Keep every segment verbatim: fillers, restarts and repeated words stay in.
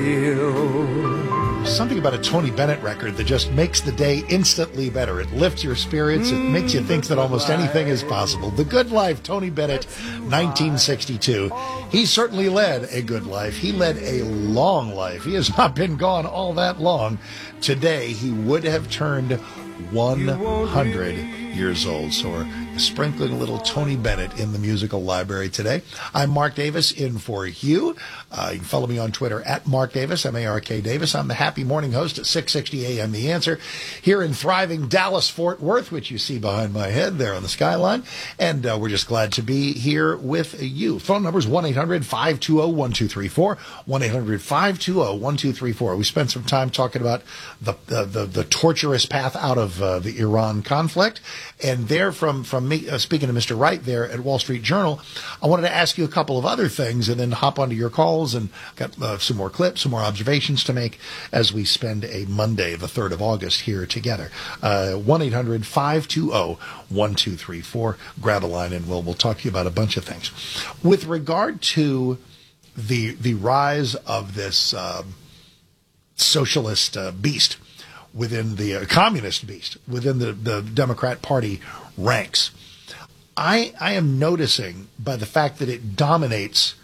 real. Something about a Tony Bennett record that just makes the day instantly better. It lifts your spirits. It makes you think that almost anything is possible. The Good Life, Tony Bennett, nineteen sixty-two. He certainly led a good life. He led a long life. He has not been gone all that long. Today, he would have turned one hundred years old. So we're sprinkling a little Tony Bennett in the musical library today. I'm Mark Davis, in for Hugh. Uh, you can follow me on Twitter at Mark Davis, M A R K Davis. I'm the Happy Morning host at six sixty A M The Answer, here in thriving Dallas-Fort Worth, which you see behind my head there on the skyline. And uh, we're just glad to be here with you. Phone number is one eight hundred five two zero one two three four, one eight hundred five two zero one two three four. We spent some time talking about the the, the, the torturous path out of uh, the Iran conflict. And there, from, from me, uh, speaking to Mister Wright there at Wall Street Journal, I wanted to ask you a couple of other things and then hop onto your calls, and got uh, some more clips, some more observations to make as we spend a Monday, the third of August, here together. Uh, one eight hundred five two zero one two three four. Grab a line and we'll, we'll talk to you about a bunch of things. With regard to the, the rise of this uh, socialist uh, beast, within the uh, communist beast, within the, the Democrat Party ranks, I, I am noticing by the fact that it dominates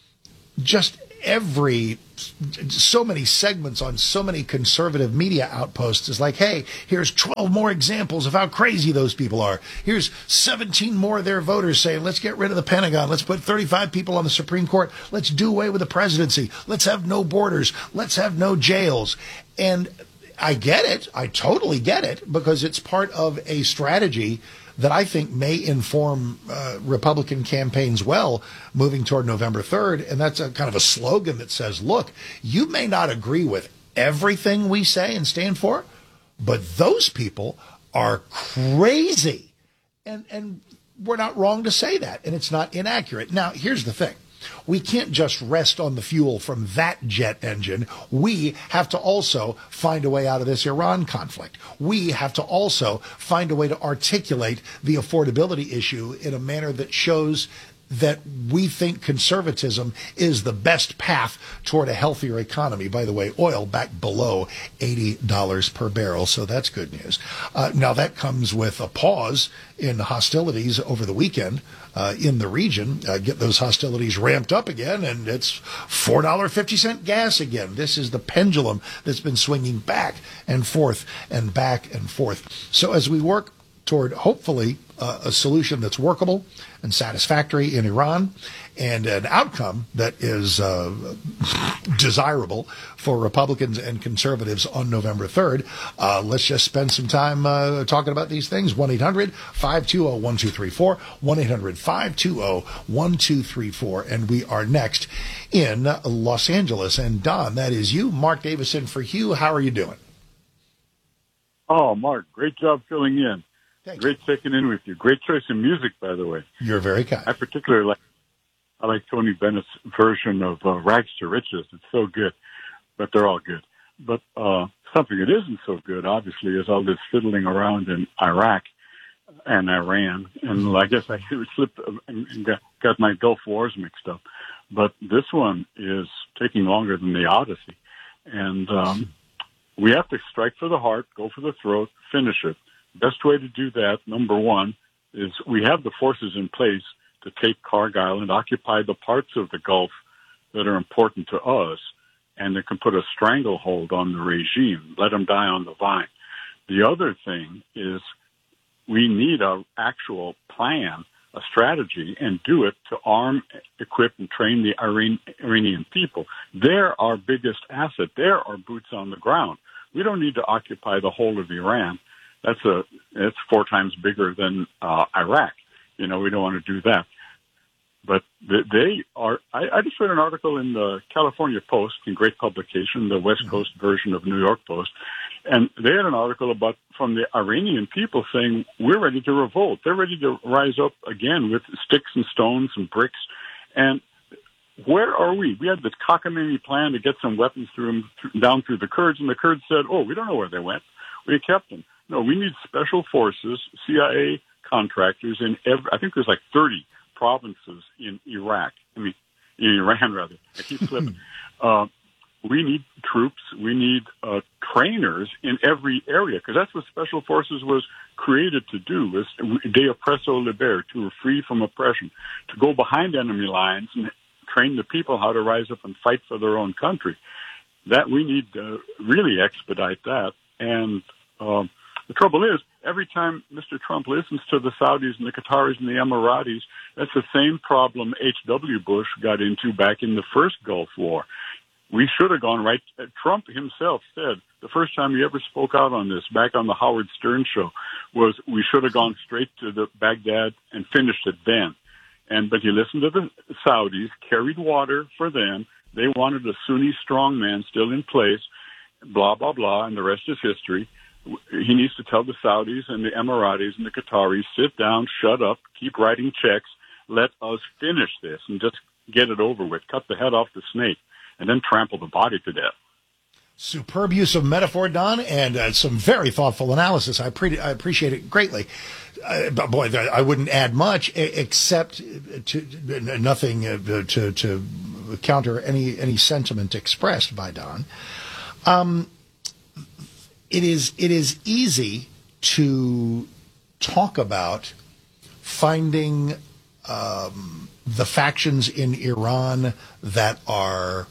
just every, so many segments on so many conservative media outposts. Is like, hey, here's twelve more examples of how crazy those people are. Here's seventeen more of their voters saying, let's get rid of the Pentagon. Let's put thirty-five people on the Supreme Court. Let's do away with the presidency. Let's have no borders. Let's have no jails. And I get it. I totally get it, because it's part of a strategy that I think may inform uh, Republican campaigns well moving toward November third. And that's a kind of a slogan that says, look, you may not agree with everything we say and stand for, but those people are crazy. And, and we're not wrong to say that, and it's not inaccurate. Now, here's the thing. We can't just rest on the fuel from that jet engine. We have to also find a way out of this Iran conflict. We have to also find a way to articulate the affordability issue in a manner that shows that we think conservatism is the best path toward a healthier economy. By the way, oil back below eighty dollars per barrel, so that's good news. Uh, now, that comes with a pause in hostilities over the weekend uh, in the region. Uh, get those hostilities ramped up again, and it's four dollars and fifty cents gas again. This is the pendulum that's been swinging back and forth and back and forth. So as we work toward, hopefully, uh, a solution that's workable and satisfactory in Iran, and an outcome that is uh, desirable for Republicans and conservatives on November third. Uh, let's just spend some time uh, talking about these things. one eight hundred five two zero one two three four, one eight hundred five two zero one two three four. And we are next in Los Angeles. And Don, that is you, Mark Davison for Hugh. How are you doing? Oh, Mark, great job filling in. Thank Great you. checking in with you. Great choice of music, by the way. You're very kind. I particularly like I like Tony Bennett's version of uh, Rags to Riches. It's so good, but they're all good. But uh, something that isn't so good, obviously, is all this fiddling around in Iraq and Iran. And I guess I slipped and got, got my Gulf Wars mixed up. But this one is taking longer than the Odyssey. And um, we have to strike for the heart, go for the throat, finish it. Best way to do that, number one, is we have the forces in place to take Cargill and occupy the parts of the Gulf that are important to us, and that can put a stranglehold on the regime, let them die on the vine. The other thing is we need an actual plan, a strategy, and do it to arm, equip, and train the Iran- Iranian people. They're our biggest asset. They're our boots on the ground. We don't need to occupy the whole of Iran. That's a it's four times bigger than uh, Iraq. You know, we don't want to do that. But they are. I, I just read an article in the California Post, in great publication, the West Coast version of New York Post, and they had an article about from the Iranian people saying we're ready to revolt. They're ready to rise up again with sticks and stones and bricks. And where are we? We had this cockamamie plan to get some weapons through them, down through the Kurds, and the Kurds said, "Oh, we don't know where they went. We kept them." No, we need special forces, C I A contractors in every, I think there's like thirty provinces in Iraq. I mean, in Iran, rather. I keep flipping. uh, we need troops, we need uh, trainers in every area, because that's what Special Forces was created to do, is de oppresso liber, to free from oppression, to go behind enemy lines and train the people how to rise up and fight for their own country. That we need to really expedite that. And um, the trouble is, every time Mister Trump listens to the Saudis and the Qataris and the Emiratis, that's the same problem H W Bush got into back in the first Gulf War. We should have gone right. Trump himself said the first time he ever spoke out on this, back on the Howard Stern show, was we should have gone straight to the Baghdad and finished it then. And but he listened to the Saudis, carried water for them. They wanted a Sunni strongman still in place, blah, blah, blah, and the rest is history. He needs to tell the Saudis and the Emiratis and the Qataris, sit down, shut up, keep writing checks, let us finish this and just get it over with, cut the head off the snake, and then trample the body to death. Superb use of metaphor, Don, and uh, some very thoughtful analysis. I, pre- I appreciate it greatly. Uh, but boy, I wouldn't add much except to nothing uh, to, to counter any any sentiment expressed by Don. Um, it is it is easy to talk about finding um, the factions in Iran that are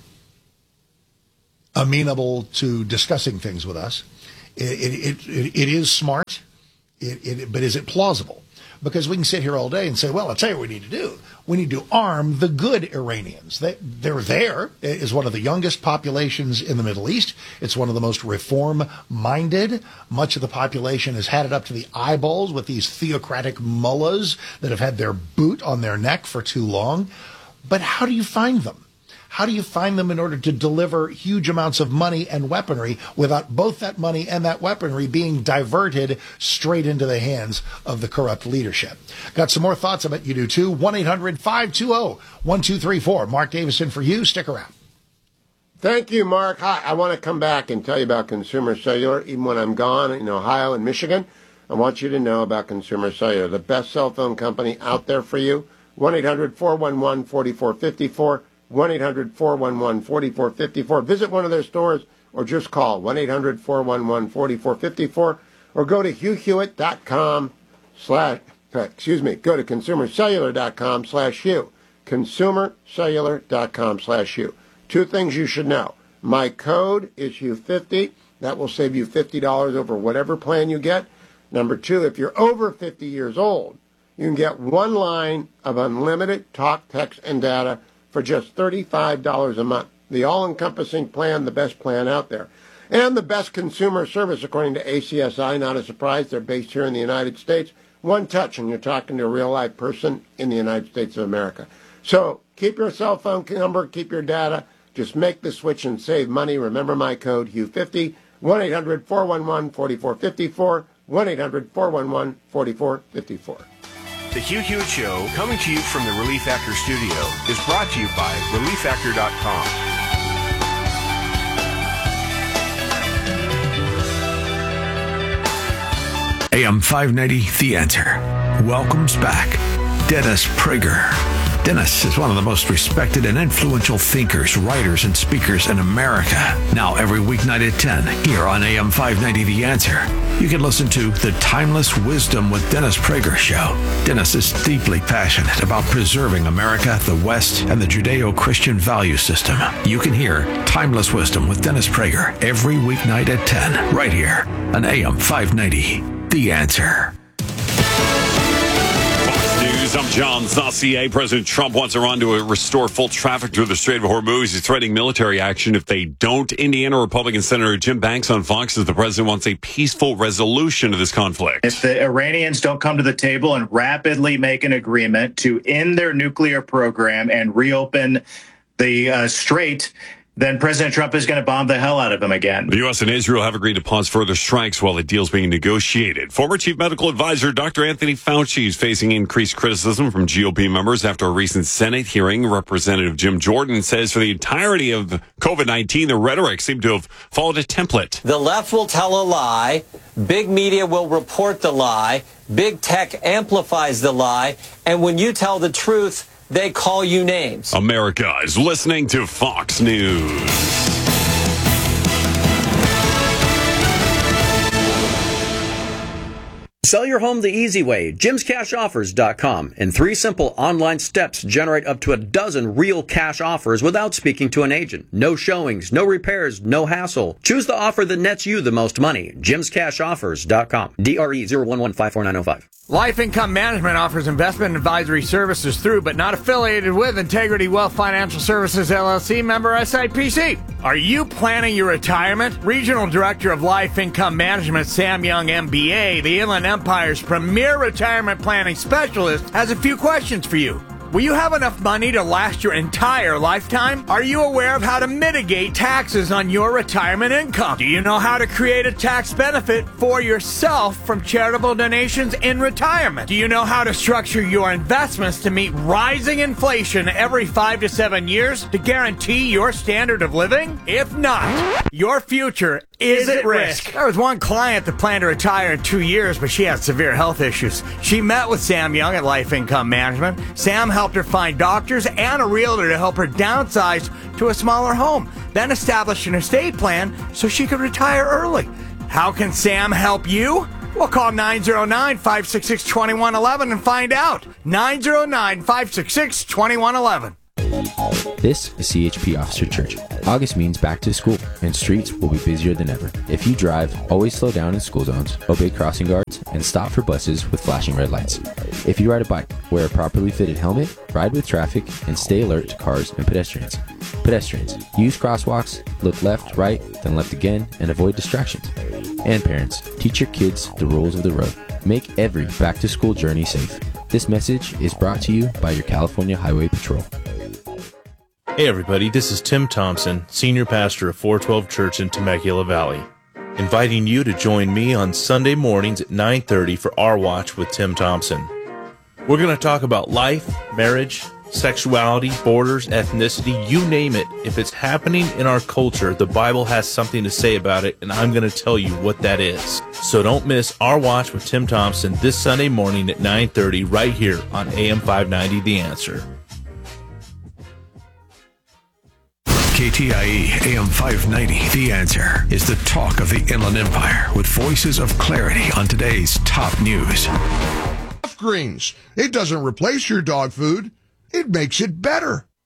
amenable to discussing things with us. It, it, it, it is smart, it, it, but is it plausible? Because we can sit here all day and say, well, I'll tell you what we need to do. We need to arm the good Iranians. They, they're there. It is one of the youngest populations in the Middle East. It's one of the most reform-minded. Much of the population has had it up to the eyeballs with these theocratic mullahs that have had their boot on their neck for too long. But how do you find them? How do you find them in order to deliver huge amounts of money and weaponry without both that money and that weaponry being diverted straight into the hands of the corrupt leadership? Got some more thoughts on it? You do too. one eight hundred five two zero one two three four. Mark Davison for you. Stick around. Thank you, Mark. Hi, I want to come back and tell you about Consumer Cellular. Even when I'm gone in Ohio and Michigan, I want you to know about Consumer Cellular, the best cell phone company out there for you. one eight hundred four one one four four five four. one eight hundred four one one four four five four. Visit one of their stores or just call one eight hundred four one one four four five four or go to hugh hewitt dot com slash, excuse me, go to consumer cellular dot com slash Hugh. consumer cellular dot com slash Hugh. Two things you should know. My code is Hugh fifty. That will save you fifty dollars over whatever plan you get. Number two, if you're over fifty years old, you can get one line of unlimited talk, text, and data for just thirty-five dollars a month. The all-encompassing plan, the best plan out there. And the best consumer service, according to A C S I. Not a surprise, they're based here in the United States. One touch, and you're talking to a real-life person in the United States of America. So keep your cell phone number, keep your data. Just make the switch and save money. Remember my code, Hugh fifty, one eight hundred four one one four four five four, one eight hundred four one one four four five four. The Hugh Hewitt Show, coming to you from the Relief Factor studio, is brought to you by relief factor dot com. A M five ninety, The Answer, welcomes back Dennis Prager. Dennis is one of the most respected and influential thinkers, writers, and speakers in America. Now every weeknight at ten, here on A M five ninety, The Answer, you can listen to The Timeless Wisdom with Dennis Prager Show. Dennis is deeply passionate about preserving America, the West, and the Judeo-Christian value system. You can hear Timeless Wisdom with Dennis Prager every weeknight at ten, right here on A M five ninety, The Answer. I'm John Saucier. President Trump wants Iran to restore full traffic through the Strait of Hormuz. He's threatening military action if they don't. Indiana Republican Senator Jim Banks on Fox says the president wants a peaceful resolution to this conflict. If the Iranians don't come to the table and rapidly make an agreement to end their nuclear program and reopen the uh, strait, then President Trump is going to bomb the hell out of them again. The U S and Israel have agreed to pause further strikes while the deal's being negotiated. Former Chief Medical Advisor Doctor Anthony Fauci is facing increased criticism from G O P members after a recent Senate hearing. Representative Jim Jordan says for the entirety of COVID nineteen, the rhetoric seemed to have followed a template. The left will tell a lie. Big media will report the lie. Big tech amplifies the lie. And when you tell the truth, they call you names. America is listening to Fox News. Sell your home the easy way. Jims Cash Offers dot com. In three simple online steps, generate up to a dozen real cash offers without speaking to an agent. No showings, no repairs, no hassle. Choose the offer that nets you the most money. Jims Cash Offers dot com. D R E zero one one five four nine zero five. Life Income Management offers investment advisory services through, but not affiliated with, Integrity Wealth Financial Services, L L C, member S I P C. Are you planning your retirement? Regional Director of Life Income Management, Sam Young, M B A, the Inland Empire's premier retirement planning specialist, has a few questions for you. Will you have enough money to last your entire lifetime? Are you aware of how to mitigate taxes on your retirement income? Do you know how to create a tax benefit for yourself from charitable donations in retirement? Do you know how to structure your investments to meet rising inflation every five to seven years to guarantee your standard of living? If not, your future is at risk. There was one client that planned to retire in two years, but she had severe health issues. She met with Sam Young at Life Income Management. Sam helped her find doctors and a realtor to help her downsize to a smaller home, then established an estate plan so she could retire early. How can Sam help you? Well, call nine zero nine, five six six, two one one one and find out. nine zero nine, five six six, two one one one. This is C H P Officer Church. August means back to school, and streets will be busier than ever. If you drive, always slow down in school zones, obey crossing guards, and stop for buses with flashing red lights. If you ride a bike, wear a properly fitted helmet, ride with traffic, and stay alert to cars and pedestrians. Pedestrians, use crosswalks, look left, right, then left again, and avoid distractions. And parents, teach your kids the rules of the road. Make every back-to-school journey safe. This message is brought to you by your California Highway Patrol. Hey everybody, this is Tim Thompson, Senior Pastor of four twelve Church in Temecula Valley, inviting you to join me on Sunday mornings at nine thirty for Our Watch with Tim Thompson. We're going to talk about life, marriage, sexuality, borders, ethnicity, you name it. If it's happening in our culture, the Bible has something to say about it, and I'm going to tell you what that is. So don't miss Our Watch with Tim Thompson this Sunday morning at nine thirty right here on A M five ninety The Answer. K T I E A M five ninety, The Answer, is the talk of the Inland Empire with voices of clarity on today's top news. Greens. It doesn't replace your dog food. It makes it better.